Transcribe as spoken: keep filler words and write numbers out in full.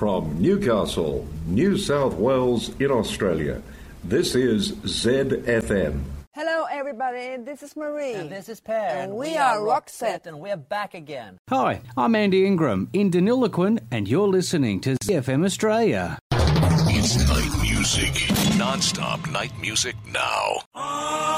from Newcastle, New South Wales in Australia. This is Z F M. Hello everybody, this is Marie. And this is Per. And, and we, we are Roxette. And we're back again. Hi, I'm Andy Ingram in Deniliquin, and you're listening to Z F M Australia. It's night music. Non-stop night music now.